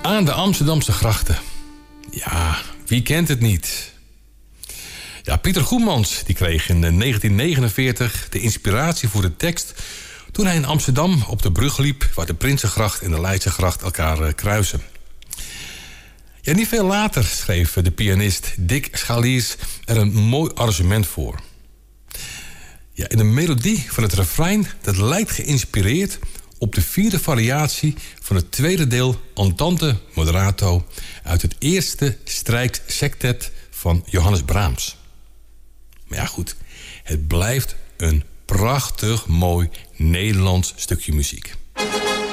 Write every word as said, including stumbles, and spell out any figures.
Aan de Amsterdamse grachten. Ja, wie kent het niet? Ja, Pieter Goemans die kreeg in negentien negenenveertig de inspiratie voor de tekst toen hij in Amsterdam op de brug liep waar de Prinsengracht en de Leidsegracht elkaar kruisen. Ja, niet veel later schreef de pianist Dick Schallies er een mooi arrangement voor. Ja, en de melodie van het refrein dat lijkt geïnspireerd op de vierde variatie van het tweede deel Andante Moderato uit het eerste strijksectet van Johannes Brahms. Maar ja goed, het blijft een prachtig mooi Nederlands stukje muziek.